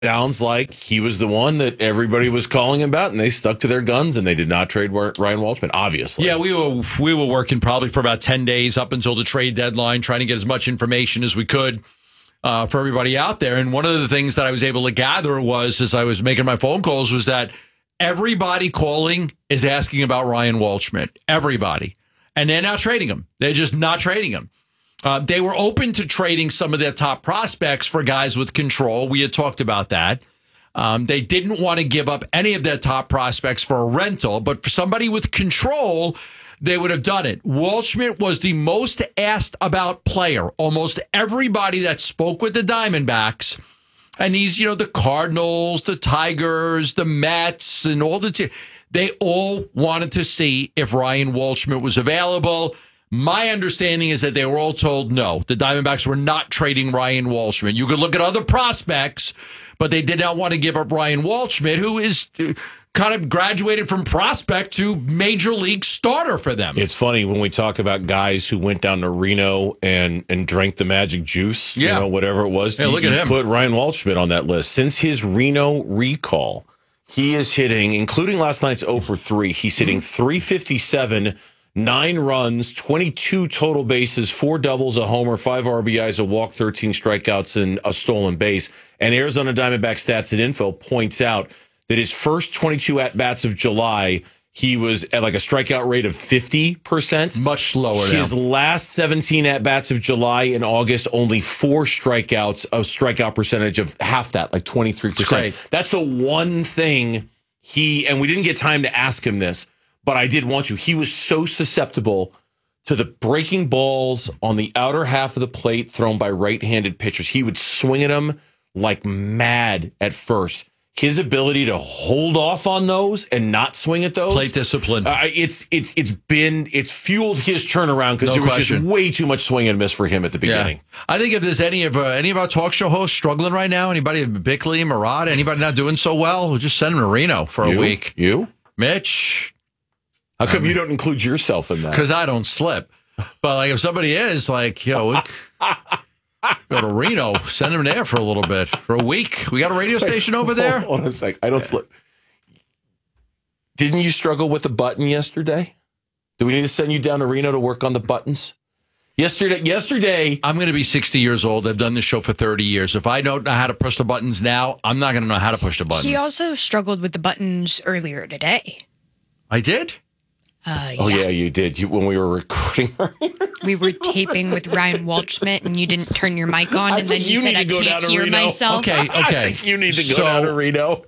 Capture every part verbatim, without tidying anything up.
Sounds like he was the one that everybody was calling about, and they stuck to their guns, and they did not trade Ryan Walchman, obviously. Yeah, we were we were working probably for about ten days up until the trade deadline, trying to get as much information as we could uh, for everybody out there. And one of the things that I was able to gather was, as I was making my phone calls, was that everybody calling is asking about Ryan Walchman. Everybody. And they're not trading him. They're just not trading him. Uh, they were open to trading some of their top prospects for guys with control. We had talked about that. Um, they didn't want to give up any of their top prospects for a rental, but for somebody with control, they would have done it. Walchman was the most asked about player. Almost everybody that spoke with the Diamondbacks, and these, you know, the Cardinals, the Tigers, the Mets, and all the te- they all wanted to see if Ryan Walchman was available. My understanding is that they were all told no. The Diamondbacks were not trading Ryan Walchman. You could look at other prospects, but they did not want to give up Ryan Walchman, who is kind of graduated from prospect to major league starter for them. It's funny when we talk about guys who went down to Reno and, and drank the magic juice, yeah. you know, whatever it was. Yeah, you, look at you him. Put Ryan Walchman on that list. Since his Reno recall, he is hitting, including last night's oh for three, he's hitting three fifty-seven, nine runs, twenty-two total bases, four doubles, a homer, five R B Is, a walk, thirteen strikeouts, and a stolen base. And Arizona Diamondback Stats and Info points out that his first twenty-two at-bats of July, he was at like a strikeout rate of fifty percent. Much slower His now. last seventeen at-bats of July and August, only four strikeouts, a strikeout percentage of half that, like twenty-three percent. That's the one thing he, and we didn't get time to ask him this, but I did want to. He was so susceptible to the breaking balls on the outer half of the plate thrown by right-handed pitchers. He would swing at them like mad at first. His ability to hold off on those and not swing at those, plate discipline. Uh, it's it's it's been it's fueled his turnaround because No there was question. just way too much swing and miss for him at the beginning. Yeah. I think if there's any of uh, any of our talk show hosts struggling right now, anybody, Bickley, Murad, anybody not doing so well, we'll just send them to Reno for You? a week. You, Mitch, how come I mean, you don't include yourself in that? because I don't slip. But like if somebody is like, yo, we go to Reno, send them there for a little bit, for a week. We got a radio station over there. Hold on a sec. I don't slip. Didn't you struggle with the button yesterday? Do we need to send you down to Reno to work on the buttons? Yesterday, yesterday. I'm going to be sixty years old. I've done this show for thirty years. If I don't know how to push the buttons now, I'm not going to know how to push the buttons. He also struggled with the buttons earlier today. I did? Uh, Oh, yeah. yeah, you did. You, when we were recording. We were taping with Ryan Walchman, and you didn't turn your mic on, I and then think you, you said, need I to go down can't to hear Reno." myself. Okay, okay. I think you need to go So- down to Reno.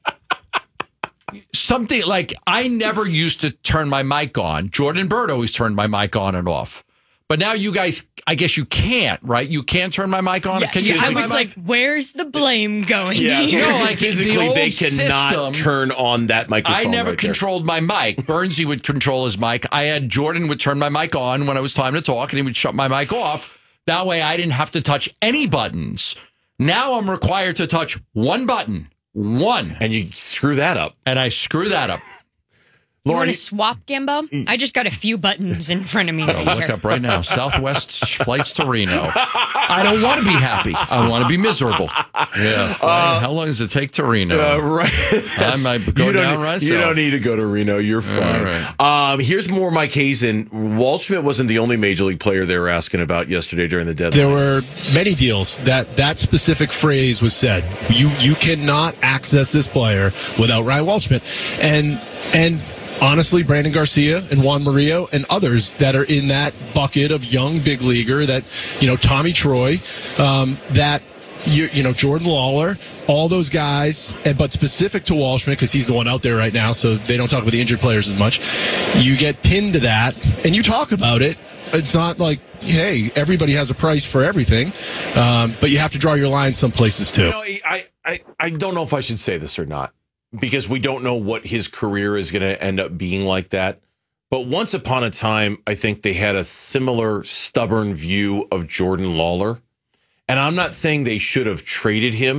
Something like I never used to turn my mic on. Jordan Bird always turned my mic on and off. But now you guys, I guess you can't, right? You can't turn my mic on? Yeah, Can you I turn my was mic? like, where's the blame going Yeah, here? No, like, physically, the old they cannot system- turn on that microphone. I never right there. controlled my mic. Bernsey would control his mic. I had Jordan would turn my mic on when it was time to talk, and he would shut my mic off. That way I didn't have to touch any buttons. Now I'm required to touch one button. One. And you screw that up. And I screw that up. You Lauren, want to swap, Gambo? I just got a few buttons in front of me. I'll right look here. up right now. Southwest flights to Reno. I don't want to be happy. I want to be miserable. Yeah. flying. How long does it take to Reno? Uh, right. I might go you don't, down myself. You don't need to go to Reno. You're fine. right. Um, here's more Mike Hazen. Waldschmidt wasn't the only major league player they were asking about yesterday during the deadline. There were many deals that that specific phrase was said. You you cannot access this player without Ryan Waldschmidt. And and honestly, Brandon Garcia and Juan Murillo and others that are in that bucket of young big leaguer that, you know, Tommy Troy, um, that You, you know, Jordan Lawler, all those guys, and, but specific to Waldschmidt, because he's the one out there right now, so they don't talk about the injured players as much. You get pinned to that, and you talk about it. It's not like, hey, everybody has a price for everything, um, but you have to draw your line some places too. You know, I, I, I don't know if I should say this or not, because we don't know what his career is going to end up being like that. But once upon a time, I think they had a similar stubborn view of Jordan Lawler. And I'm not saying they should have traded him,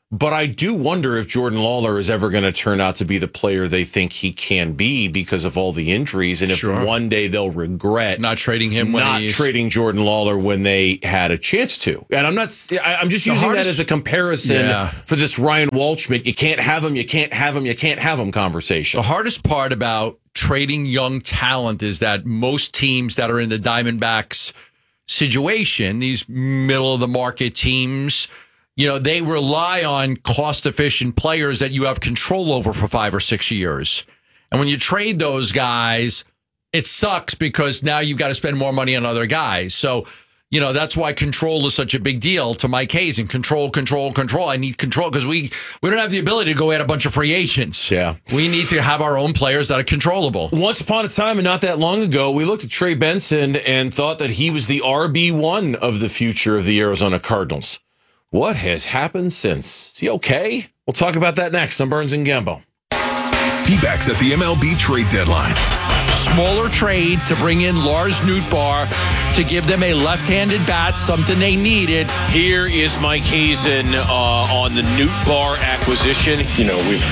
But I do wonder if Jordan Lawler is ever going to turn out to be the player they think he can be because of all the injuries. And if Sure. one day they'll regret Not trading him when not he's- trading Jordan Lawler when they had a chance to. And I'm not, I- I'm just The using hardest- that as a comparison Yeah. for this Ryan Walshman. You can't have him, you can't have him, you can't have him conversation. The hardest part about trading young talent is that most teams that are in the Diamondbacks situation, these middle of the market teams, you know, they rely on cost efficient players that you have control over for five or six years. And when you trade those guys, it sucks because now you've got to spend more money on other guys. So, you know, that's why control is such a big deal to Mike Hazen. Control, control, control. I need control because we, we don't have the ability to go add a bunch of free agents. Yeah. We need to have our own players that are controllable. Once upon a time, and not that long ago, we looked at Trey Benson and thought that he was the R B one of the future of the Arizona Cardinals. What has happened since? Is he okay? We'll talk about that next on Burns and Gambo. D-backs at the M L B trade deadline. Smaller trade to bring in Lars Nootbaar to give them a left-handed bat, something they needed. Here is Mike Hazen uh, on the Nootbaar acquisition. You know, we've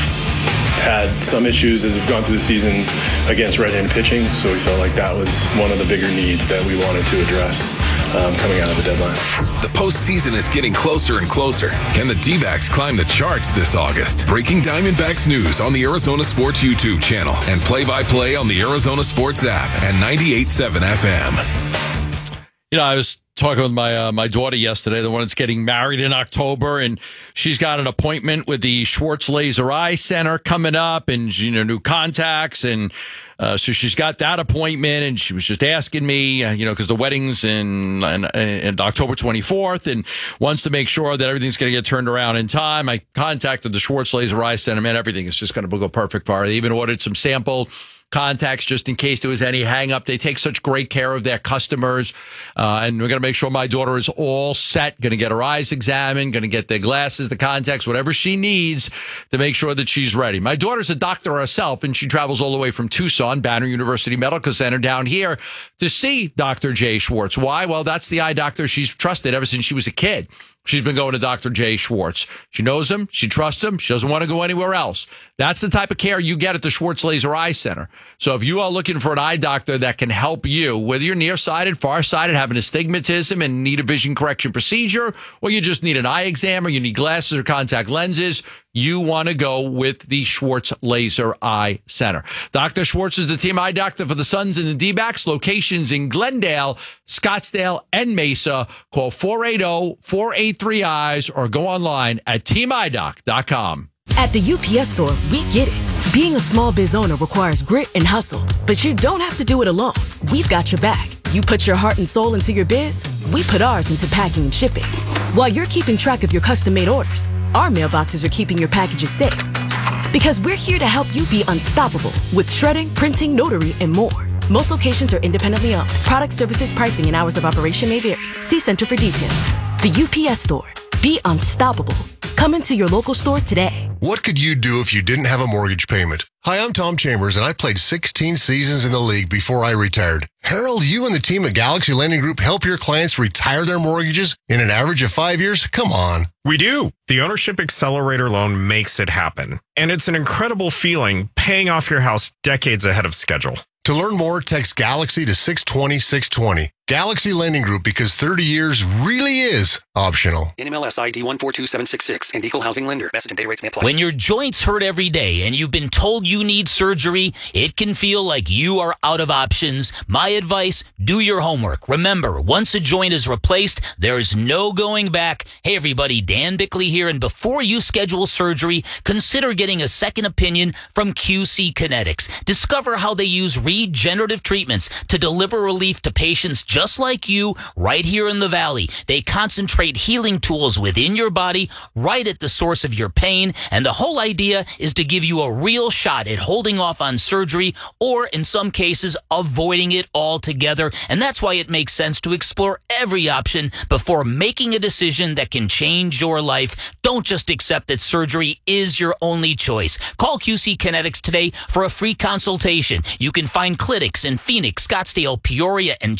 had some issues as we've gone through the season against right-handed pitching, so we felt like that was one of the bigger needs that we wanted to address um, coming out of the deadline. The postseason is getting closer and closer. Can the D-backs climb the charts this August? Breaking Diamondbacks news on the Arizona Sports YouTube channel and play-by-play on the Arizona Sports app and ninety-eight point seven F M. You know, I was talking with my uh, my daughter yesterday, the one that's getting married in October, and she's got an appointment with the Schwartz Laser Eye Center coming up, and you know, new contacts, and uh, so she's got that appointment, and she was just asking me, uh, you know, because the wedding's in, in, in October twenty-fourth, and wants to make sure that everything's going to get turned around in time. I contacted the Schwartz Laser Eye Center, man, everything is just going to go perfect for her. They even ordered some sample contacts just in case there was any hang up. They take such great care of their customers. Uh, and we're going to make sure my daughter is all set, going to get her eyes examined, going to get the glasses, the contacts, whatever she needs to make sure that she's ready. My daughter's a doctor herself, and she travels all the way from Tucson, Banner University Medical Center down here to see Doctor Jay Schwartz. Why? Well, that's the eye doctor she's trusted ever since she was a kid. She's been going to Doctor Jay Schwartz. She knows him. She trusts him. She doesn't want to go anywhere else. That's the type of care you get at the Schwartz Laser Eye Center. So if you are looking for an eye doctor that can help you, whether you're nearsighted, farsighted, having astigmatism and need a vision correction procedure, or you just need an eye exam, or you need glasses or contact lenses, you want to go with the Schwartz Laser Eye Center. Doctor Schwartz is the team eye doctor for the Suns and the D-backs. Locations in Glendale, Scottsdale, and Mesa. Call four eight zero, four eight three, eyes or go online at team eye doc dot com. At the U P S Store, we get it. Being a small biz owner requires grit and hustle, but you don't have to do it alone. We've got your back. You put your heart and soul into your biz, we put ours into packing and shipping. While you're keeping track of your custom-made orders, our mailboxes are keeping your packages safe. Because we're here to help you be unstoppable with shredding, printing, notary, and more. Most locations are independently owned. Product, services, pricing, and hours of operation may vary. See Center for details. The U P S Store. Be unstoppable. Come into your local store today. What could you do if you didn't have a mortgage payment? Hi, I'm Tom Chambers, and I played sixteen seasons in the league before I retired. Harold, you and the team at Galaxy Lending Group help your clients retire their mortgages in an average of five years? Come on. We do. The Ownership Accelerator loan makes it happen. And it's an incredible feeling paying off your house decades ahead of schedule. To learn more, text Galaxy to six twenty, six twenty. Galaxy Lending Group, because thirty years really is optional. N M L S I D one four two seven six six and Equal Housing Lender. Message and data rates may apply. When your joints hurt every day and you've been told you need surgery, it can feel like you are out of options. My advice, do your homework. Remember, once a joint is replaced, there is no going back. Hey everybody, Dan Bickley here, and before you schedule surgery, consider getting a second opinion from Q C Kinetics. Discover how they use regenerative treatments to deliver relief to patients just like you right here in the Valley. They concentrate healing tools within your body right at the source of your pain, and the whole idea is to give you a real shot at holding off on surgery or, in some cases, avoiding it altogether. And that's why it makes sense to explore every option before making a decision that can change your life. Don't just accept that surgery is your only choice. Call Q C Kinetics today for a free consultation. You can find clinics in Phoenix, Scottsdale, Peoria, and Chandler.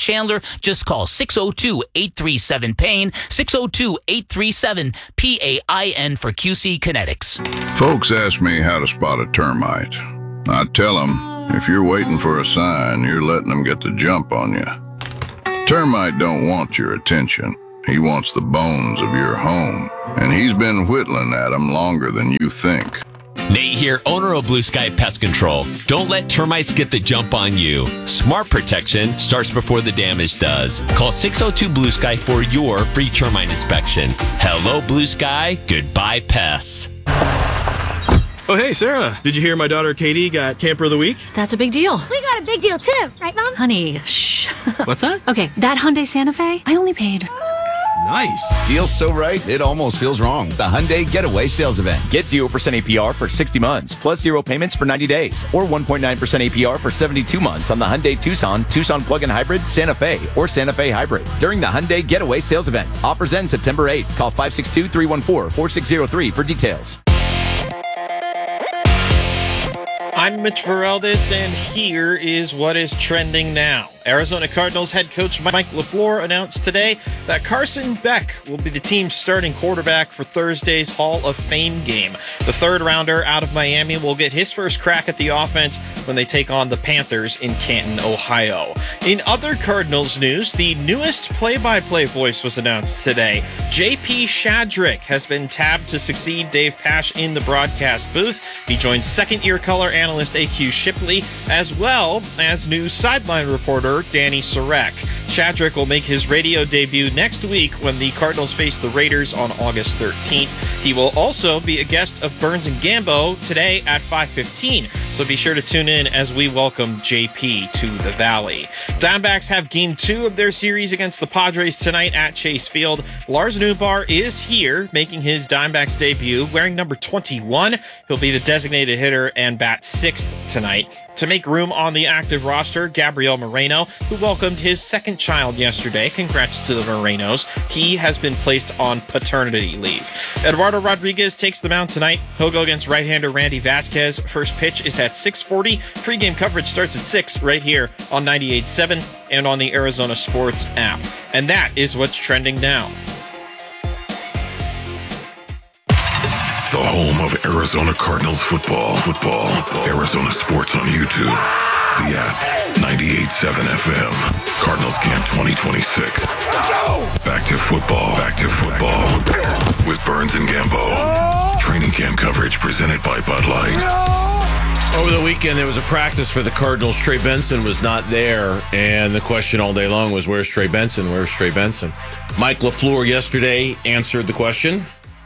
Just call six oh two, eight three seven, PAIN, six oh two, eight three seven, P A I N for Q C Kinetics. Folks ask me how to spot a termite. I tell them, if you're waiting for a sign, you're letting them get the jump on you. Termite don't want your attention. He wants the bones of your home, and he's been whittling at them longer than you think. Nate here, owner of Blue Sky Pest Control. Don't let termites get the jump on you. Smart protection starts before the damage does. Call six oh two Blue Sky for your free termite inspection. Hello, Blue Sky. Goodbye, pests. Oh, hey, Sarah. Did you hear my daughter Katie got Camper of the Week? That's a big deal. We got a big deal, too. Right, Mom? Honey, shh. What's that? Okay, that Hyundai Santa Fe, I only paid... Nice. Deal's so right, it almost feels wrong. The Hyundai Getaway Sales Event. Get zero percent A P R for sixty months, plus zero payments for ninety days, or one point nine percent A P R for seventy-two months on the Hyundai Tucson, Tucson Plug-in Hybrid, Santa Fe, or Santa Fe Hybrid during the Hyundai Getaway Sales Event. Offers end September eighth. Call five six two, three one four, four six zero three for details. I'm Mitch Veraldis, and here is what is trending now. Arizona Cardinals head coach Mike LaFleur announced today that Carson Beck will be the team's starting quarterback for Thursday's Hall of Fame game. The third rounder out of Miami will get his first crack at the offense when they take on the Panthers in Canton, Ohio. In other Cardinals news, the newest play-by-play voice was announced today. J P Shadrick has been tabbed to succeed Dave Pasch in the broadcast booth. He joins second-year color analyst A Q Shipley, as well as new sideline reporter Danny Sarek. Shadrick will make his radio debut next week when the Cardinals face the Raiders on August thirteenth. He will also be a guest of Burns and Gambo today at five fifteen, so be sure to tune in as we welcome J P to the Valley. Diamondbacks have game two of their series against the Padres tonight at Chase Field. Lars Nootbaar is here, making his Diamondbacks debut, wearing number twenty-one. He'll be the designated hitter and bat sixth tonight. To make room on the active roster, Gabriel Moreno, who welcomed his second child yesterday. Congrats to the Morenos. He has been placed on paternity leave. Eduardo Rodriguez takes the mound tonight. He'll go against right-hander Randy Vasquez. First pitch is at six forty. Pre-game coverage starts at six right here on ninety-eight point seven and on the Arizona Sports app. And that is what's trending now. The home of Arizona Cardinals football. Football. Arizona Sports on YouTube. The app. ninety-eight point seven F M. Cardinals Camp twenty twenty-six. Back to football. Back to football. With Burns and Gambo. Training camp coverage presented by Bud Light. Over the weekend, there was a practice for the Cardinals. Trey Benson was not there, and the question all day long was, where's Trey Benson? Where's Trey Benson? Mike LaFleur yesterday answered the question.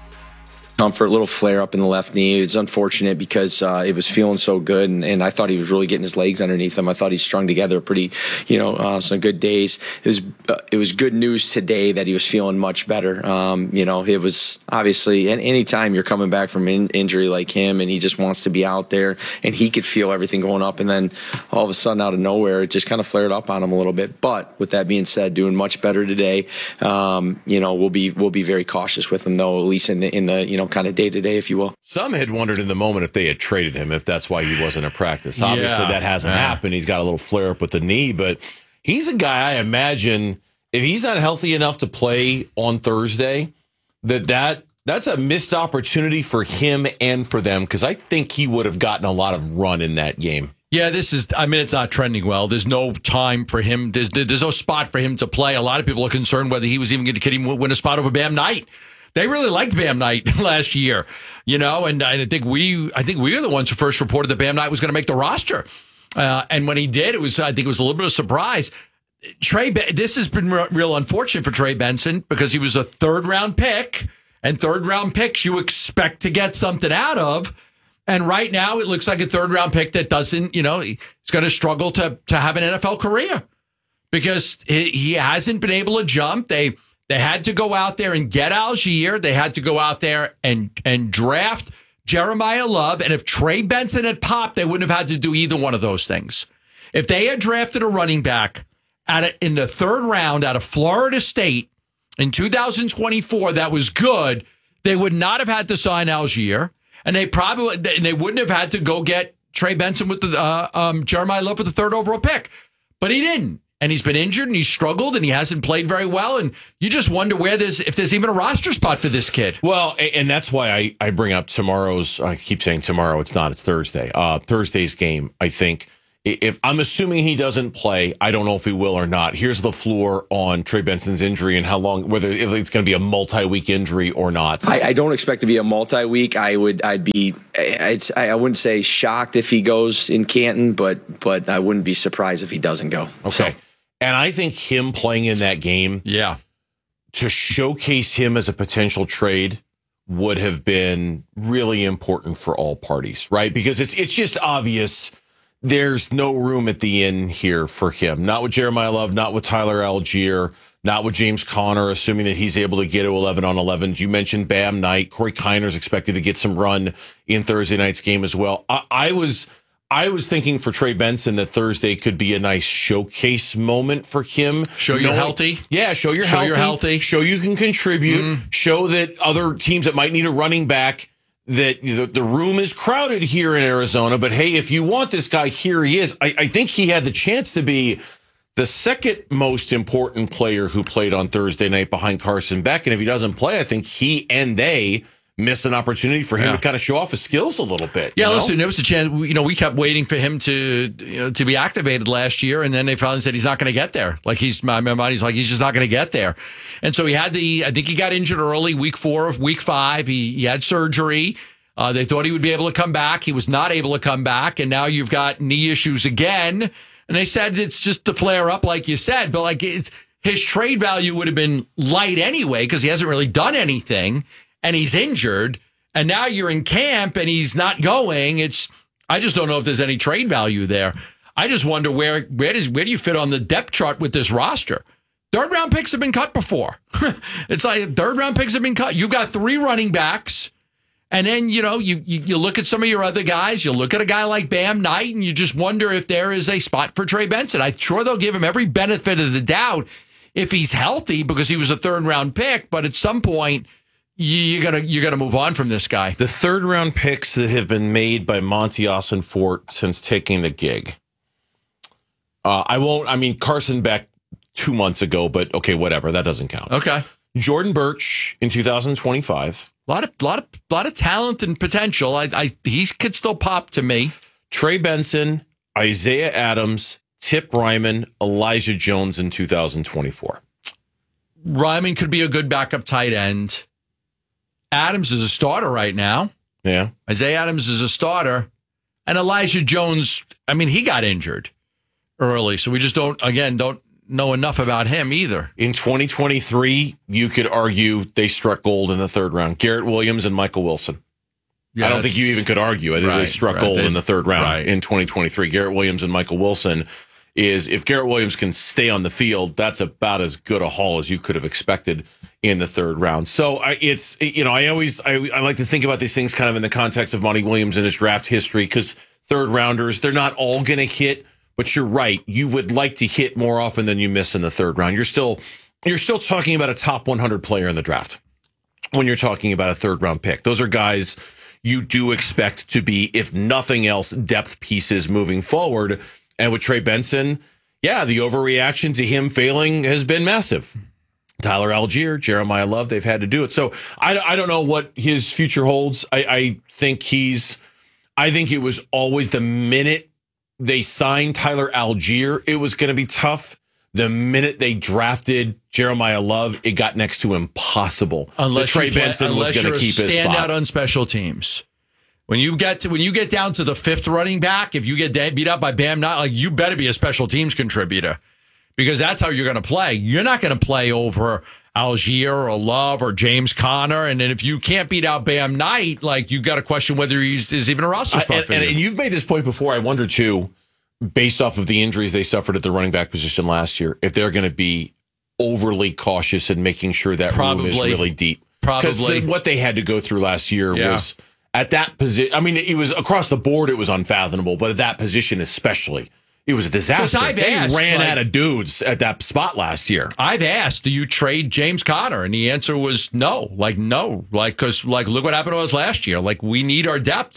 Comfort, little flare up in the left knee. It was unfortunate because uh, it was feeling so good, and, and I thought he was really getting his legs underneath him. I thought he strung together pretty, you know, uh, some good days. It was uh, it was good news today that he was feeling much better. Um, you know, it was obviously, and anytime you're coming back from an injury like him, and he just wants to be out there, and he could feel everything going up, and then all of a sudden, out of nowhere, it just kind of flared up on him a little bit. But with that being said, doing much better today. Um, you know, we'll be we'll be very cautious with him, though, at least in the in the you know. kind of day to day, if you will. Some had wondered in the moment if they had traded him, if that's why he wasn't at practice. Obviously, yeah, that hasn't yeah. happened. He's got a little flare up with the knee, but he's a guy I imagine if he's not healthy enough to play on Thursday, that that that's a missed opportunity for him and for them, because I think he would have gotten a lot of run in that game. Yeah, this is, I mean, it's not trending well. There's no time for him. There's, there's no spot for him to play. A lot of people are concerned whether he was even going to get him win a spot over Bam Knight. They really liked Bam Knight last year, you know, and I think we, I think we are the ones who first reported that Bam Knight was going to make the roster. Uh, and when he did, it was, I think it was a little bit of a surprise. Trey, this has been real, real unfortunate for Trey Benson because he was a third round pick, and third round picks you expect to get something out of. And right now it looks like a third round pick that doesn't, you know, he's going to struggle to, to have an N F L career because he, he hasn't been able to jump. They, They had to go out there and get Algier. They had to go out there and and draft Jeremiah Love. And if Trey Benson had popped, they wouldn't have had to do either one of those things. If they had drafted a running back at a, in the third round out of Florida State in two thousand twenty-four that was good, they would not have had to sign Algier. And they probably and they wouldn't have had to go get Trey Benson with the uh, um, Jeremiah Love with the third overall pick. But he didn't. and he's been injured and he's struggled and he hasn't played very well. And you just wonder where there's, if there's even a roster spot for this kid. Well, and that's why I, I bring up tomorrow's, I keep saying tomorrow, it's not, it's Thursday. Uh, Thursday's game, I think. If I'm assuming he doesn't play, I don't know if he will or not. Here's the floor on Trey Benson's injury and how long, whether if it's going to be a multi-week injury or not. I, I don't expect to be a multi-week. I would, I'd be, I'd, I wouldn't say shocked if he goes in Canton, but but I wouldn't be surprised if he doesn't go. Okay, So, and I think him playing in that game, yeah, to showcase him as a potential trade would have been really important for all parties, right? Because it's it's just obvious. There's no room at the inn here for him. Not with Jeremiah Love, not with Tyler Algier, not with James Conner, assuming that he's able to get to eleven on elevens. You mentioned Bam Knight. Corey Kiner's expected to get some run in Thursday night's game as well. I, I was I was thinking for Trey Benson that Thursday could be a nice showcase moment for him. Show you're Knowing- healthy. Yeah, show you're Show healthy. you're healthy. Show you can contribute. Mm-hmm. Show that other teams that might need a running back, that the, the room is crowded here in Arizona, but hey, if you want this guy, here he is. I, I think he had the chance to be the second most important player who played on Thursday night behind Carson Beck. And if he doesn't play, I think he and they miss an opportunity for him Yeah. to kind of show off his skills a little bit. Yeah, you know? listen, there was a chance. You know, we kept waiting for him to you know, to be activated last year, and then they finally said he's not going to get there. Like he's my my mind, he's like he's just not going to get there. And so he had the. I think he got injured early, week four of week five. He he had surgery. Uh, they thought he would be able to come back. He was not able to come back, and now you've got knee issues again. And they said it's just to flare up, like you said, but like it's his trade value would have been light anyway because he hasn't really done anything, and he's injured. And now you're in camp and he's not going. It's I just don't know if there's any trade value there. I just wonder where where does where do you fit on the depth chart with this roster? Third round picks have been cut before. It's like third round picks have been cut. You've got three running backs, and then you know you, you you look at some of your other guys. You look at a guy like Bam Knight, and you just wonder if there is a spot for Trey Benson. I'm sure they'll give him every benefit of the doubt if he's healthy because he was a third round pick. But at some point, you gotta you gotta move on from this guy. The third round picks that have been made by Monty Ossenfort since taking the gig. Uh, I won't. I mean Carson Beck two months ago, but okay, whatever. That doesn't count. Okay. Jordan Birch in two thousand twenty-five. A lot of lot of lot of talent and potential. I, I he could still pop to me. Trey Benson, Isaiah Adams, Tip Ryman, Elijah Jones in two thousand twenty-four. Ryman could be a good backup tight end. Adams is a starter right now. Yeah. Isaiah Adams is a starter. And Elijah Jones, I mean, he got injured early. So we just don't, again, don't know enough about him either. In twenty twenty-three, you could argue they struck gold in the third round. Garrett Williams and Michael Wilson. Yeah, I don't think you even could argue. I think right, they struck right. gold They, in the third round right. in twenty twenty-three. Garrett Williams and Michael Wilson is, if Garrett Williams can stay on the field, that's about as good a haul as you could have expected in the third round. So I, it's, you know, I always, I, I like to think about these things kind of in the context of Monty Williams and his draft history, because third rounders, they're not all going to hit, but you're right. You would like to hit more often than you miss in the third round. You're still, you're still talking about a top one hundred player in the draft when you're talking about a third round pick. Those are guys you do expect to be, if nothing else, depth pieces moving forward. And with Trey Benson, yeah, the overreaction to him failing has been massive. Tyler Algier, Jeremiah Love, they've had to do it. So I, I don't know what his future holds. I, I think he's, I think it was always the minute they signed Tyler Algier, it was going to be tough. The minute they drafted Jeremiah Love, it got next to impossible. Unless Trey you play, Benson was going to keep his stand spot. out on special teams. When you get to when you get down to the fifth running back, if you get beat up by Bam Knight, like you better be a special teams contributor, because that's how you're going to play. You're not going to play over Algier or Love or James Conner, and then if you can't beat out Bam Knight, like you got to question whether he's is even a roster spot I, and, for and, you. and you've made this point before. I wonder too, based off of the injuries they suffered at the running back position last year, if they're going to be overly cautious in making sure that Probably. room is really deep. Probably. Because what they had to go through last year Yeah. was at that position. I mean, it was across the board. It was unfathomable, but at that position especially, it was a disaster. I've They asked, ran like- out of dudes at that spot last year. I've asked, do you trade James Conner? And the answer was no. Like, no. Like, because, like, look what happened to us last year. Like, we need our depth.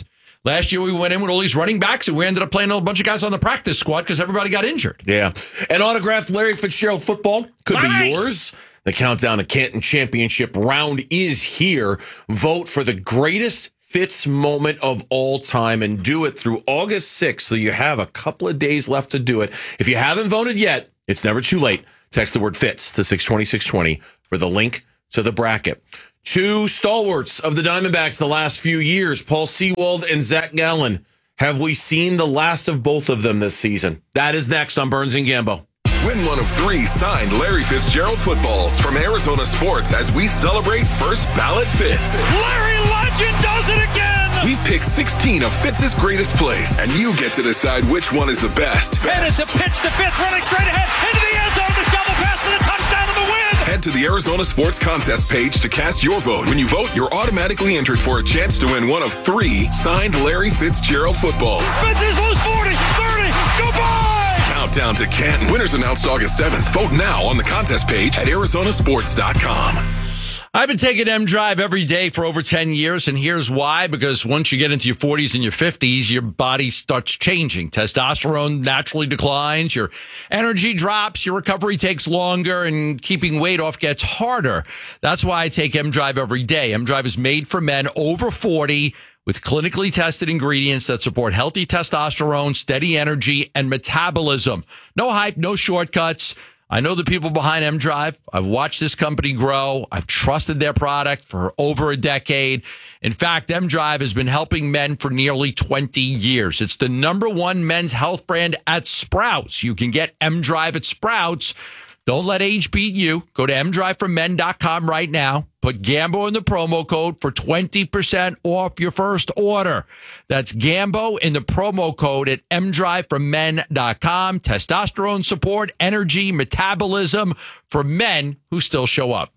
Last year we went in with all these running backs, and we ended up playing a bunch of guys on the practice squad because everybody got injured. Yeah. And autographed Larry Fitzgerald football could Nice. be yours. The countdown to Canton Championship round is here. Vote for the greatest Fitz moment of all time and do it through August sixth. So you have a couple of days left to do it. If you haven't voted yet, it's never too late. Text the word Fitz to six twenty, six twenty for the link to the bracket. Two stalwarts of the Diamondbacks the last few years, Paul Sewald and Zach Gallen. Have we seen the last of both of them this season? That is next on Burns and Gambo. Win one of three signed Larry Fitzgerald footballs from Arizona Sports as we celebrate First Ballot Fitz. Larry Legend does it again! We've picked sixteen of Fitz's greatest plays, and you get to decide which one is the best. And it's a pitch to Fitz, running straight ahead into the end zone, the shovel pass for the touchdown and the win! Head to the Arizona Sports Contest page to cast your vote. When you vote, you're automatically entered for a chance to win one of three signed Larry Fitzgerald footballs. Fitz lose forty, thirty, goodbye! Countdown to Canton. Winners announced August seventh. Vote now on the contest page at arizona sports dot com. I've been taking M Drive every day for over ten years, and here's why. Because once you get into your forties and your fifties, your body starts changing. Testosterone naturally declines, your energy drops, your recovery takes longer, and keeping weight off gets harder. That's why I take M Drive every day. M Drive is made for men over forty with clinically tested ingredients that support healthy testosterone, steady energy, and metabolism. No hype, no shortcuts. I know the people behind M Drive. I've watched this company grow. I've trusted their product for over a decade. In fact, M Drive has been helping men for nearly twenty years. It's the number one men's health brand at Sprouts. You can get M Drive at Sprouts. Don't let age beat you. Go to m drive for men dot com right now. Put Gambo in the promo code for twenty percent off your first order. That's Gambo in the promo code at m drive for men dot com. Testosterone support, energy, metabolism for men who still show up.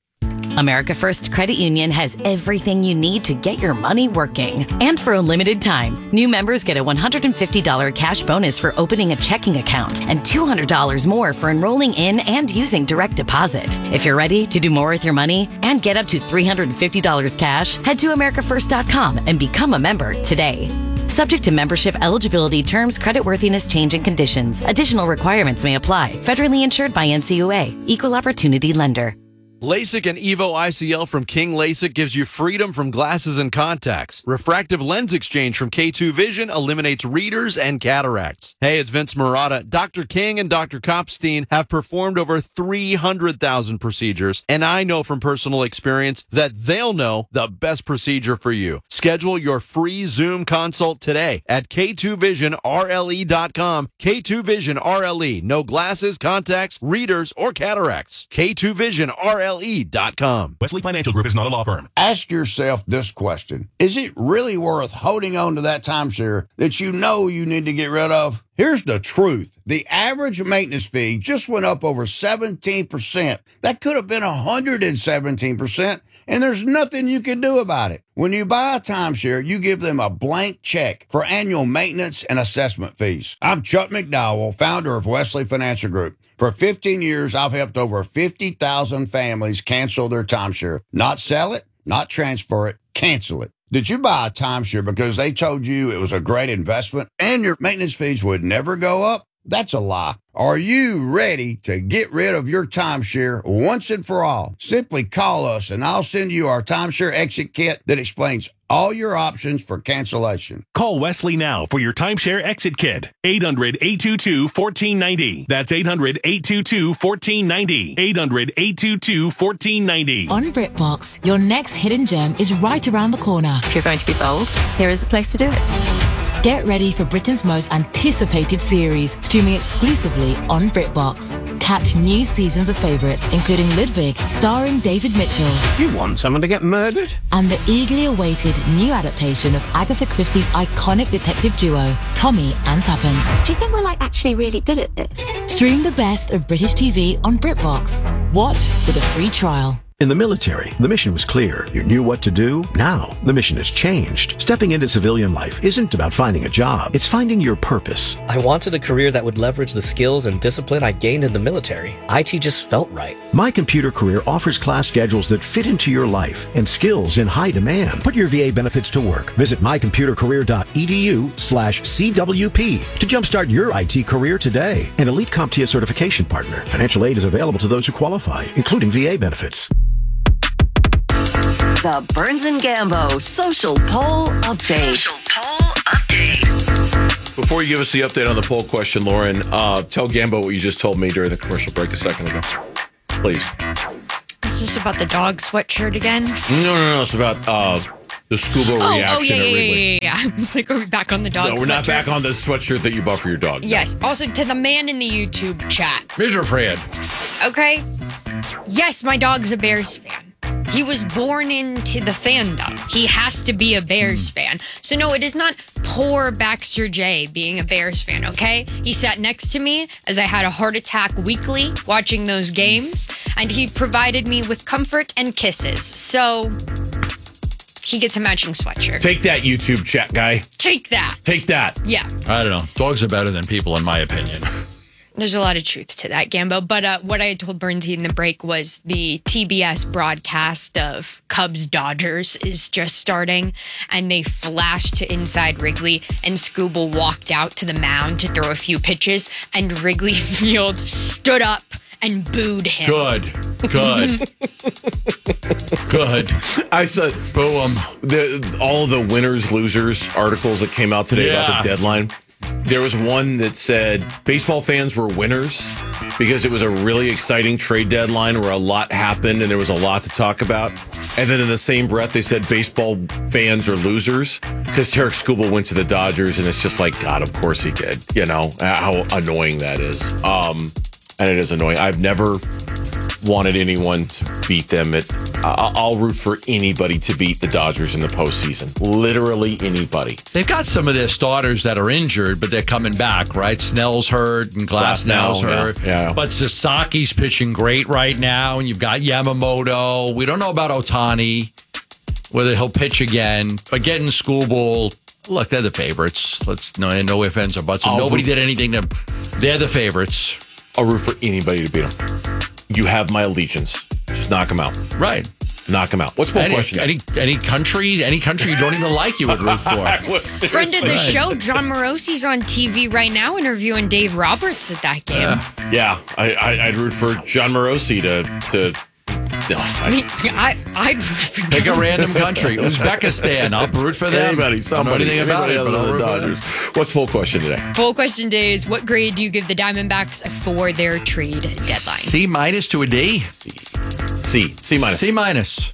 America First Credit Union has everything you need to get your money working. And for a limited time, new members get a one hundred fifty dollars cash bonus for opening a checking account and two hundred dollars more for enrolling in and using direct deposit. If you're ready to do more with your money and get up to three hundred fifty dollars cash, head to america first dot com and become a member today. Subject to membership eligibility, terms, creditworthiness, change, and conditions. Additional requirements may apply. Federally insured by N C U A. Equal Opportunity Lender. LASIK and EVO I C L from King LASIK gives you freedom from glasses and contacts. Refractive lens exchange from K two Vision eliminates readers and cataracts. Hey, it's Vince Murata. Doctor King and Doctor Kopstein have performed over three hundred thousand procedures, and I know from personal experience that they'll know the best procedure for you. Schedule your free Zoom consult today at K two vision R L E dot com. K two Vision R L E. No glasses, contacts, readers, or cataracts. K two Vision R L E dot com. Wesley Financial Group is not a law firm. Ask yourself this question. Is it really worth holding on to that timeshare that you know you need to get rid of? Here's the truth. The average maintenance fee just went up over seventeen percent. That could have been one hundred seventeen percent, and there's nothing you can do about it. When you buy a timeshare, you give them a blank check for annual maintenance and assessment fees. I'm Chuck McDowell, founder of Wesley Financial Group. For fifteen years, I've helped over fifty thousand families cancel their timeshare. Not sell it, not transfer it, cancel it. Did you buy a timeshare because they told you it was a great investment and your maintenance fees would never go up? That's a lie. Are you ready to get rid of your timeshare once and for all? Simply call us and I'll send you our timeshare exit kit that explains all your options for cancellation. Call Wesley now for your timeshare exit kit. eight hundred, eight two two, one four nine zero. That's eight hundred, eight two two, one four nine zero. eight hundred, eight two two, one four nine zero. On BritBox, your next hidden gem is right around the corner. If you're going to be bold, here is the place to do it. Get ready for Britain's most anticipated series, streaming exclusively on BritBox. Catch new seasons of favourites, including Ludwig, starring David Mitchell. You want someone to get murdered? And the eagerly awaited new adaptation of Agatha Christie's iconic detective duo, Tommy and Tuppence. Do you think we're like actually really good at this? Stream the best of British T V on BritBox. Watch with a free trial. In the military, the mission was clear. You knew what to do. Now, the mission has changed. Stepping into civilian life isn't about finding a job. It's finding your purpose. I wanted a career that would leverage the skills and discipline I gained in the military. I T just felt right. My Computer Career offers class schedules that fit into your life and skills in high demand. Put your V A benefits to work. Visit mycomputercareer.edu slash CWP to jumpstart your I T career today. An Elite CompTIA certification partner. Financial aid is available to those who qualify, including V A benefits. The Burns and Gambo Social Poll Update. Social Poll Update. Before you give us the update on the poll question, Lauren, uh, tell Gambo what you just told me during the commercial break a second ago. Please. Is this about the dog sweatshirt again? No, no, no. It's about uh, the scuba Oh, reaction oh yeah, at yeah, Wrigley. yeah, yeah, yeah. I was like, are we back on the dog No, we're sweatshirt? not back on the sweatshirt that you bought for your dog. Yes. Also, to the man in the YouTube chat. Mister Fred. Okay. Yes, my dog's a Bears fan. He was born into the fandom. He has to be a Bears fan. So no, it is not poor Baxter J being a Bears fan, okay? He sat next to me as I had a heart attack weekly watching those games, and he provided me with comfort and kisses. So he gets a matching sweatshirt. Take that, YouTube chat guy. Take that. Take that. Yeah. I don't know. Dogs are better than people, in my opinion. There's a lot of truth to that, Gambo. But uh, what I had told Bernsey in the break was the T B S broadcast of Cubs Dodgers is just starting, and they flashed to inside Wrigley, and Scooble walked out to the mound to throw a few pitches, and Wrigley Field stood up and booed him. Good. Good. Good. I said, boom. The, all the winners, losers articles that came out today Yeah. about the deadline. There was one that said baseball fans were winners because it was a really exciting trade deadline where a lot happened and there was a lot to talk about. And then in the same breath, they said baseball fans are losers because Tarek Skubal went to the Dodgers, and it's just like, God, of course he did. You know, how annoying that is. Um, and it is annoying. I've never wanted anyone to beat them. At, I- I'll root for anybody to beat the Dodgers in the postseason. Literally anybody. They've got some of their starters that are injured, but they're coming back, right? Snell's hurt and Glasnow's Glasnow, hurt. yeah, yeah. But Sasaki's pitching great right now, and you've got Yamamoto. We don't know about Ohtani, whether he'll pitch again. But getting Skubal, look, they're the favorites. Let's no, no ifs, ands, or buts. And I'll nobody root- did anything to. They're the favorites. I'll root for anybody to beat them. You have my allegiance. Just knock them out. Right. Knock them out. What's my any, question? Any any country, any country you don't even like, you would root for. Friend of the show, John Morosi's on T V right now interviewing Dave Roberts at that game. Uh, yeah, I, I, I'd root for John Morosi to to. No, I mean, I, I'd Pick a random country. Uzbekistan. I'll root for them. Anybody, somebody, I don't know anything about anybody it, other but I'll than the root for them. Dodgers. What's poll question today? Poll question day is, what grade do you give the Diamondbacks for their trade deadline? C minus to a D. C. C. C minus. C minus.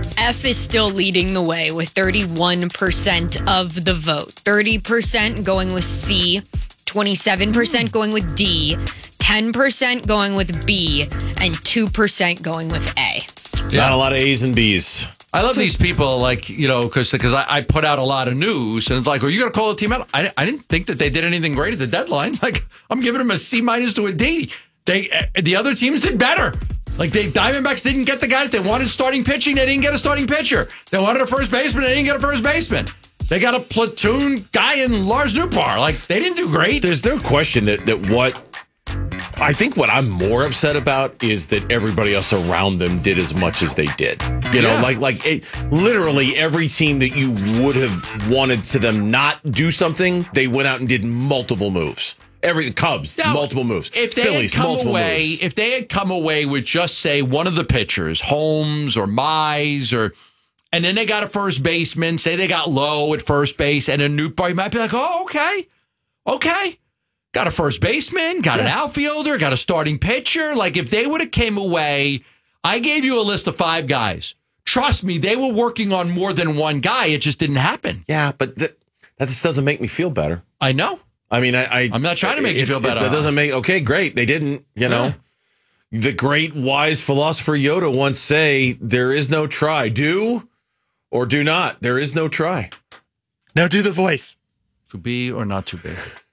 F is still leading the way with thirty-one percent of the vote. thirty percent going with C, twenty-seven percent going with D, ten percent going with B, and two percent going with A. Not a lot of A's and B's. I love these people, like, you know, because because I, I put out a lot of news, and it's like, oh, you got to call the team out. I, I didn't think that they did anything great at the deadline. Like, I'm giving them a C minus to a D. They uh, the other teams did better. Like, they Diamondbacks didn't get the guys they wanted starting pitching. They didn't get a starting pitcher. They wanted a first baseman. They didn't get a first baseman. They got a platoon guy in Lars Nootbaar. Like, they didn't do great. There's no question that that what. I think what I'm more upset about is that everybody else around them did as much as they did. You know, Yeah. like like it, literally every team that you would have wanted to them not do something, they went out and did multiple moves. Every Cubs, Now, multiple moves. If they Phillies, had come multiple away, moves. if they had come away with just say one of the pitchers, Holmes or Mize, or and then they got a first baseman, say they got Lowe at first base and a Nootbaar, you might be like, oh, okay, okay. Got a first baseman, got an outfielder, got a starting pitcher. Like, if they would have came away, I gave you a list of five guys. Trust me, they were working on more than one guy. It just didn't happen. Yeah, but that, that just doesn't make me feel better. I know. I mean, I, I I'm not trying to make you it's- feel better. That doesn't make okay. Great, they didn't. You know, the great wise philosopher Yoda once say, "There is no try. Do or do not. There is no try." Now do the voice. To be or not to be.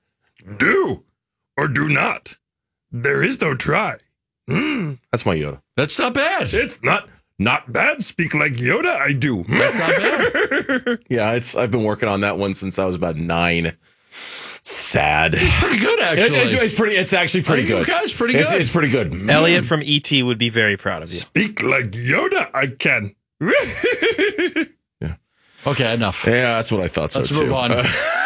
Do or do not. There is no try. Mm. That's my Yoda. That's not bad. It's not Not bad. Speak like Yoda, I do. That's not bad. Yeah, it's. I've been working on that one since I was about nine. Sad. It's pretty good, actually. It, it, it's pretty. It's actually pretty I think good. It's pretty good. It's, it's pretty good. Elliot from E T would be very proud of you. Speak like Yoda, I can. Yeah. Okay, enough. Yeah, that's what I thought. Let's so move too. on. Uh,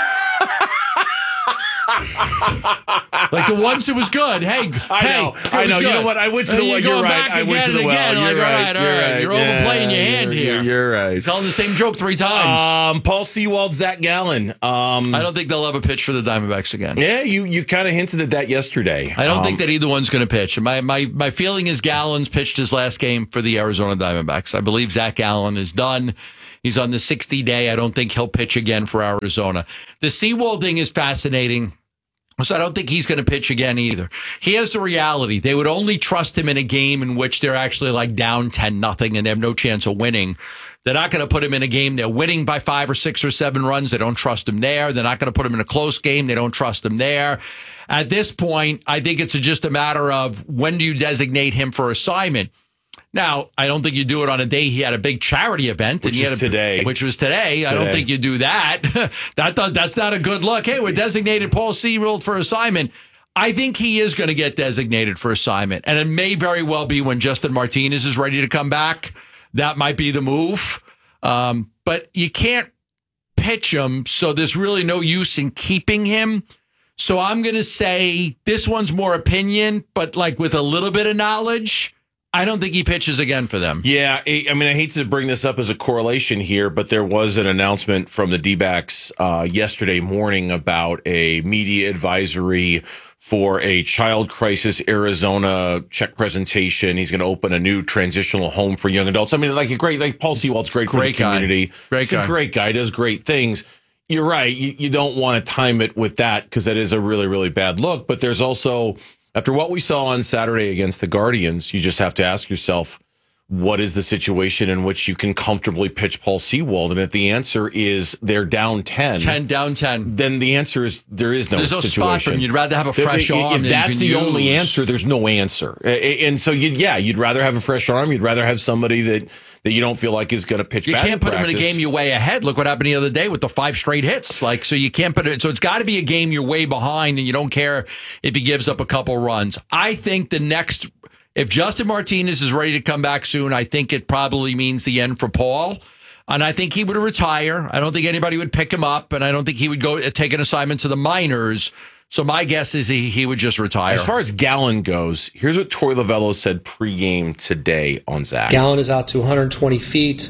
Like the ones that was good. Hey, I hey, know. it I was know. You good. know what? I went to And the you're well. going You're right. back I went again to the and well. again. You're Like, all right. right, all You're right. right. You're Yeah, overplaying your hand you're, here. You're right. Telling the same joke three times. Um, Paul Sewald, Zach Gallen. Um, I don't think they'll ever pitch for the Diamondbacks again. Yeah, you you kind of hinted at that yesterday. I don't um, think that either one's going to pitch. My my my feeling is Gallen's pitched his last game for the Arizona Diamondbacks. I believe Zach Gallen is done. He's on the sixty day. I don't think he'll pitch again for Arizona. The Sewald thing is fascinating. So I don't think he's going to pitch again either. Here's the reality. They would only trust him in a game in which they're actually like down ten nothing and they have no chance of winning. They're not going to put him in a game they're winning by five or six or seven runs. They don't trust him there. They're not going to put him in a close game. They don't trust him there. At this point, I think it's just a matter of when do you designate him for assignment? Now, I don't think you do it on a day he had a big charity event. Which and he is had a, today. Which was today. today. I don't think you do that. that That's not a good look. Hey, we designated Paul Sewald for assignment. I think he is going to get designated for assignment. And it may very well be when Justin Martinez is ready to come back. That might be the move. Um, but you can't pitch him, so there's really no use in keeping him. So I'm going to say this one's more opinion, but like with a little bit of knowledge. I don't think he pitches again for them. Yeah, I mean, I hate to bring this up as a correlation here, but there was an announcement from the D-backs uh, yesterday morning about a media advisory for a Child Crisis Arizona check presentation. He's going to open a new transitional home for young adults. I mean, like a great, like Paul Sewald's great, great for the community. Guy. Great He's guy. a great guy. Does great things. You're right. You, you don't want to time it with that because that is a really, really bad look. But there's also, after what we saw on Saturday against the Guardians, you just have to ask yourself, what is the situation in which you can comfortably pitch Paul Sewald? And if the answer is they're down ten, ten down ten, then the answer is there is no There's no situation. spot for him. You'd rather have a fresh if, arm. If that's than the you can only use. answer, there's no answer. And so, you'd, yeah, you'd rather have a fresh arm. You'd rather have somebody that, that you don't feel like is going to pitch You bad can't put him in a practice. game you're way ahead. Look what happened the other day with the five straight hits. Like, so you can't put it. So it's got to be a game you're way behind and you don't care if he gives up a couple runs. I think the next, if Justin Martinez is ready to come back soon, I think it probably means the end for Paul. And I think he would retire. I don't think anybody would pick him up. And I don't think he would go take an assignment to the minors. So my guess is he, he would just retire. As far as Gallen goes, here's what Torey Lovullo said pregame today on Zach. Gallen is out to one hundred twenty feet.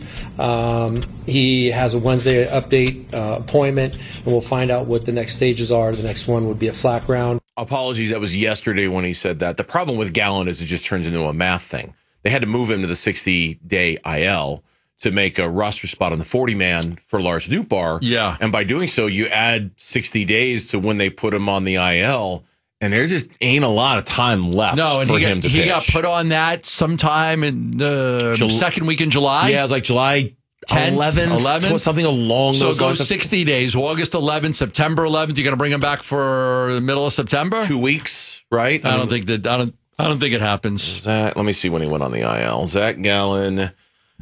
Um, he has a Wednesday update uh, appointment, and we'll find out what the next stages are. The next one would be a flat ground. Apologies, that was yesterday when he said that. The problem with Gallen is it just turns into a math thing. They had to move him to the sixty-day I L to make a roster spot on the forty-man for Lars Nootbaar. Yeah. And by doing so, you add sixty days to when they put him on the I L, and there just ain't a lot of time left No, and for he him got, to he pitch. got put on that sometime in the Jul- second week in July. Yeah, it was like July tenth, eleventh, eleventh, something along so those it goes lines. sixty days. August eleventh, September eleventh. You're going to bring him back for the middle of September? Two weeks, right? I don't think that. I don't. I don't think it happens. Zach, let me see when he went on the I L. Zach Gallen.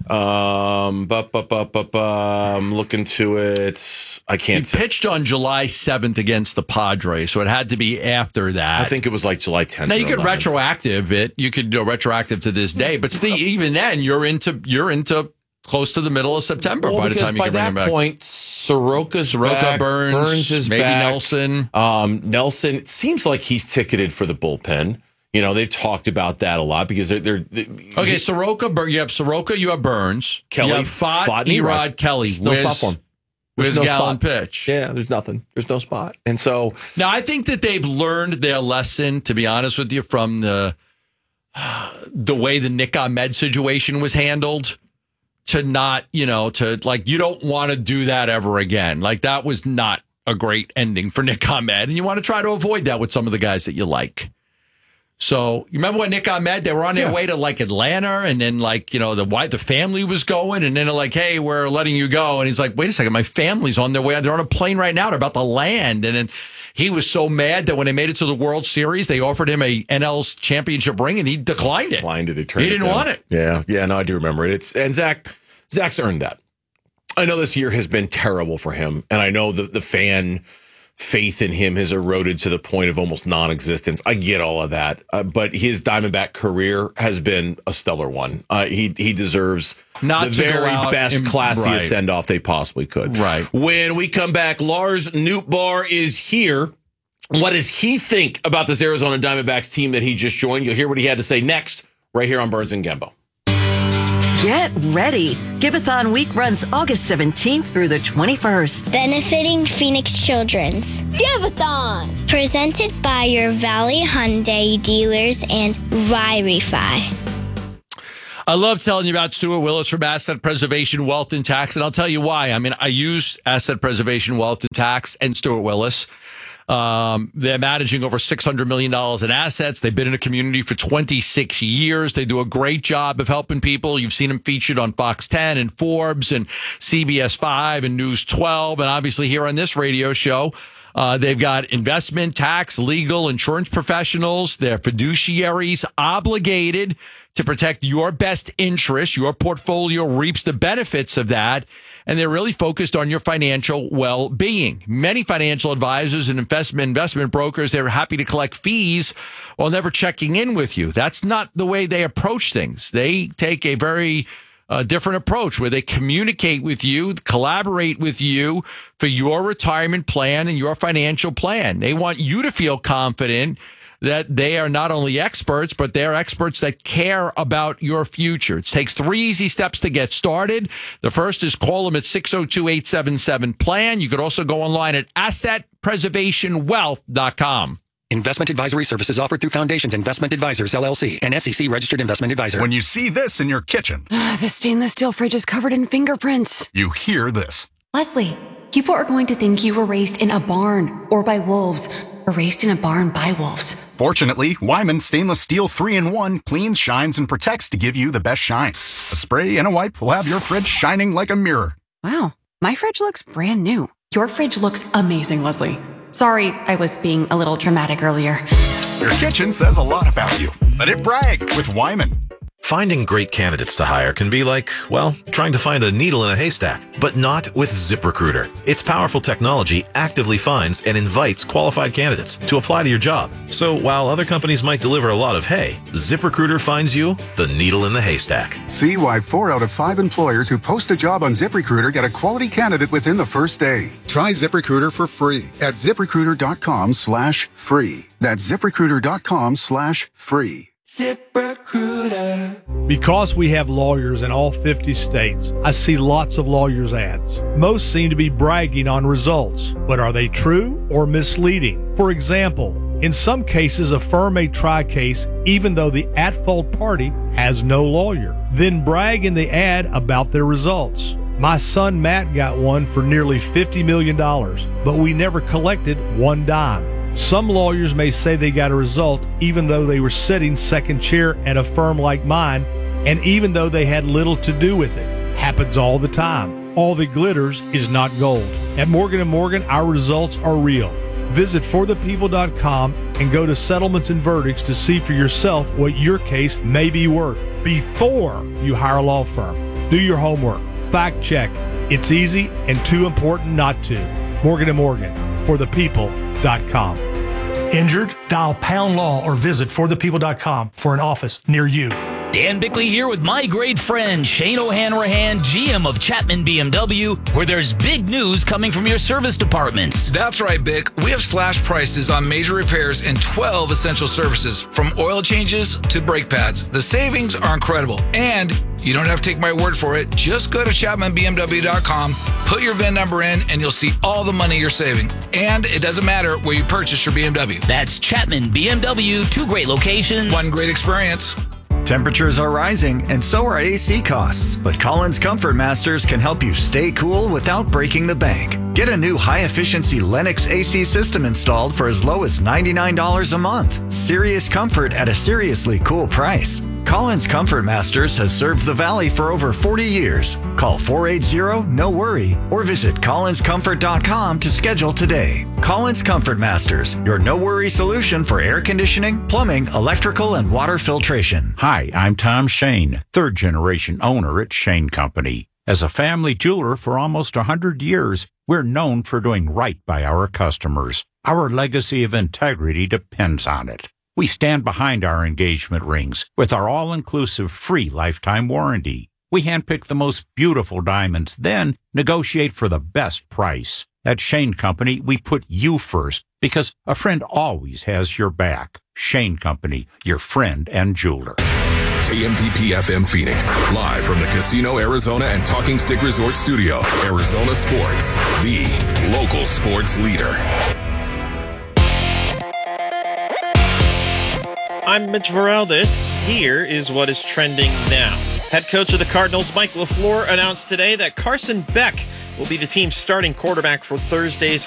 Um, bu- bu- bu- bu- bu- I'm looking to it. I He can't say. pitched on July seventh against the Padres, so it had to be after that. I think it was like July tenth. Now you or could eleventh. retroactive it. You could go retroactive to this day, but still, even then, you're into you're into close to the middle of September Well, by the because time you by can bring that him back. point, Soroka's Soroka, back, Burns, Burns is maybe back. Nelson. Um, Nelson. It seems like he's ticketed for the bullpen. You know, they've talked about that a lot because they're. they're they, Okay, Soroka, Bur- you have Soroka, you have Burns, Kelly, you have Fott, Fott, and Erod, Erod. Kelly. There's no Where's, spot for him. There's where's no Gallen spot. pitch? Yeah, there's nothing. There's no spot. And so Now, I think that they've learned their lesson, to be honest with you, from the the way the Nick Ahmed situation was handled to not, you know, to like, you don't want to do that ever again. Like, that was not a great ending for Nick Ahmed. And you want to try to avoid that with some of the guys that you like. So you remember when Nick Ahmed, they were on their Yeah. way to like Atlanta, and then like, you know, the wife, the family was going, and then they're like, hey, we're letting you go. And he's like, wait a second, my family's on their way. They're on a plane right now. They're about to land. And then he was so mad that when they made it to the World Series, they offered him a N L's championship ring, and he declined it. Declined it. He, he didn't it want it. Yeah, yeah, no, I do remember it. It's and Zach, Zach's earned that. I know this year has been terrible for him, and I know the the fan faith in him has eroded to the point of almost non-existence. I get all of that, uh, but his Diamondback career has been a stellar one. Uh, he he deserves Not the to go very out best, and- classiest right. send-off they possibly could. Right. When we come back, Lars Nootbaar is here. What does he think about this Arizona Diamondbacks team that he just joined? You'll hear what he had to say next, right here on Burns and Gambo. Get ready. Giveathon week runs August seventeenth through the twenty-first. Benefiting Phoenix Children's. Giveathon! Presented by your Valley Hyundai dealers and Ry-Refi. I love telling you about Stuart Willis from Asset Preservation Wealth and Tax, and I'll tell you why. I mean, I use Asset Preservation Wealth and Tax and Stuart Willis. Um, they're managing over six hundred million dollars in assets. They've been in a community for twenty-six years. They do a great job of helping people. You've seen them featured on Fox ten and Forbes and C B S five and News twelve. And obviously here on this radio show, uh, they've got investment, tax, legal, insurance professionals. They're fiduciaries obligated to protect your best interest. Your portfolio reaps the benefits of that. And they're really focused on your financial well-being. Many financial advisors and investment investment brokers, they're happy to collect fees while never checking in with you. That's not the way they approach things. They take a very uh, different approach where they communicate with you, collaborate with you for your retirement plan and your financial plan. They want you to feel confident that they are not only experts, but they're experts that care about your future. It takes three easy steps to get started. The first is call them at six oh two, eight seven seven, PLAN. You could also go online at asset preservation wealth dot com. Investment advisory services offered through Foundations Investment Advisors, L L C, an S E C registered investment advisor. When you see this in your kitchen, The stainless steel fridge is covered in fingerprints. you hear this. Leslie, people are going to think you were raised in a barn or by wolves or raised in a barn by wolves. Fortunately, Wyman Stainless Steel three in one cleans, shines, and protects to give you the best shine. A spray and a wipe will have your fridge shining like a mirror. Wow, my fridge looks brand new. Your fridge looks amazing, Leslie. Sorry, I was being a little dramatic earlier. Your kitchen says a lot about you. Let it brag with Wyman. Finding great candidates to hire can be like, well, trying to find a needle in a haystack, but not with ZipRecruiter. Its powerful technology actively finds and invites qualified candidates to apply to your job. So while other companies might deliver a lot of hay, ZipRecruiter finds you the needle in the haystack. See why four out of five employers who post a job on ZipRecruiter get a quality candidate within the first day. Try ZipRecruiter for free at ZipRecruiter.com slash free. That's ZipRecruiter.com slash free. ZipRecruiter. Because we have lawyers in all fifty states, I see lots of lawyers' ads. Most seem to be bragging on results, but are they true or misleading? For example, in some cases, a firm may try a case even though the at-fault party has no lawyer, then brag in the ad about their results. My son Matt got one for nearly fifty million dollars, but we never collected one dime. Some lawyers may say they got a result even though they were sitting second chair at a firm like mine, and even though they had little to do with it. Happens all the time. All that glitters is not gold. At Morgan and Morgan, our results are real. Visit for the people dot com and go to settlements and verdicts to see for yourself what your case may be worth before you hire a law firm. Do your homework. Fact check. It's easy and too important not to. Morgan and Morgan, for the people dot com. Injured? Dial pound law or visit for the people dot com for an office near you. Dan Bickley here with my great friend Shane O'Hanrahan, G M of Chapman B M W, where there's big news coming from your service departments. That's right, Bick. We have slash prices on major repairs and twelve essential services, from oil changes to brake pads. The savings are incredible, and you don't have to take my word for it. Just go to Chapman B M W dot com, put your V I N number in, and you'll see all the money you're saving. And it doesn't matter where you purchase your B M W. That's Chapman B M W, two great locations. One great experience. Temperatures are rising, and so are A C costs. But Collins Comfort Masters can help you stay cool without breaking the bank. Get a new high-efficiency Lennox A C system installed for as low as ninety-nine dollars a month. Serious comfort at a seriously cool price. Collins Comfort Masters has served the Valley for over forty years. Call four eight zero, N O worry or visit collins comfort dot com to schedule today. Collins Comfort Masters, your no-worry solution for air conditioning, plumbing, electrical, and water filtration. Hi, I'm Tom Shane, third-generation owner at Shane Company. As a family jeweler for almost one hundred years, we're known for doing right by our customers. Our legacy of integrity depends on it. We stand behind our engagement rings with our all-inclusive free lifetime warranty. We handpick the most beautiful diamonds, then negotiate for the best price. At Shane Company, we put you first because a friend always has your back. Shane Company, your friend and jeweler. K M P P F M Phoenix, live from the Casino Arizona and Talking Stick Resort Studio. Arizona Sports, the local sports leader. I'm Mitch Vareldes. Here is what is trending now. Head coach of the Cardinals, Mike LaFleur, announced today that Carson Beck will be the team's starting quarterback for Thursday's